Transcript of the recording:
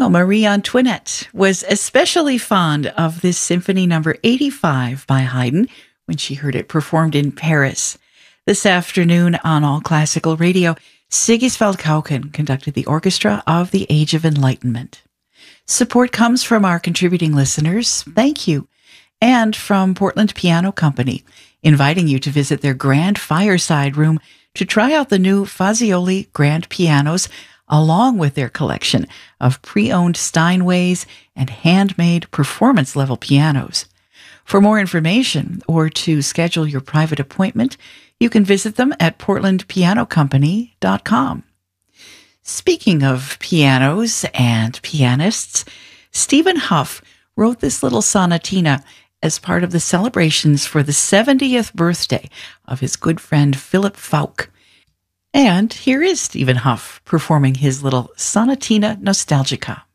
Well, Marie Antoinette was especially fond of this Symphony Number 85 by Haydn when she heard it performed in Paris. This afternoon on All Classical Radio, Sigisvald Kauken conducted the orchestra of the Age of Enlightenment. Support comes from our contributing listeners. Thank you. And from Portland Piano Company, inviting you to visit their grand fireside room to try out the new Fazioli grand pianos, along with their collection of pre-owned Steinways and handmade performance-level pianos. For more information or to schedule your private appointment, you can visit them at portlandpianocompany.com. Speaking of pianos and pianists, Stephen Hough wrote this little sonatina as part of the celebrations for the 70th birthday of his good friend Philip Falk. And here is Stephen Hough performing his little Sonatina Nostalgica.